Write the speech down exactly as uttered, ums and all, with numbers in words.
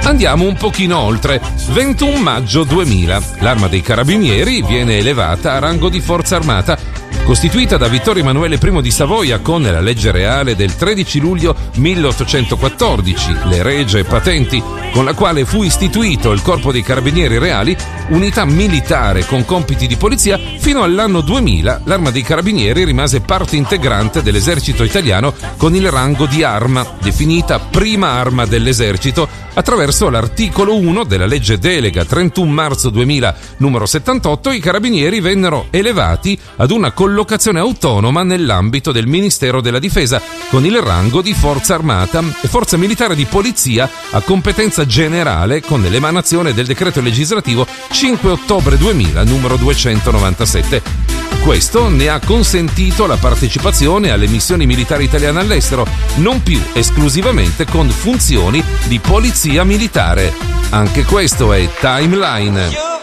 Andiamo un pochino oltre. ventuno maggio duemila. L'Arma dei Carabinieri viene elevata a rango di forza armata. Costituita da Vittorio Emanuele I di Savoia con la legge reale del tredici luglio milleottocentoquattordici, le regie patenti, con la quale fu istituito il Corpo dei Carabinieri Reali, unità militare con compiti di polizia, fino all'anno duemila l'Arma dei Carabinieri rimase parte integrante dell'esercito italiano con il rango di arma, definita prima arma dell'esercito, attraverso l'articolo uno della legge delega trentuno marzo duemila numero settantotto. I carabinieri vennero elevati ad una collocazione autonoma nell'ambito del Ministero della Difesa con il rango di forza armata e forza militare di polizia a competenza generale con l'emanazione del decreto legislativo cinque ottobre duemila numero duecentonovantasette. Questo ne ha consentito la partecipazione alle missioni militari italiane all'estero, non più esclusivamente con funzioni di polizia militare. Anche questo è Timeline.